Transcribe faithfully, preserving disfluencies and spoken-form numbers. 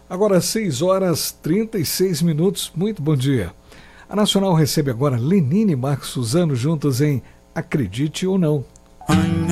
Agora seis horas e trinta e seis minutos, muito bom dia. A Nacional recebe agora Lenine e Marcos Suzano juntos em Acredite ou Não.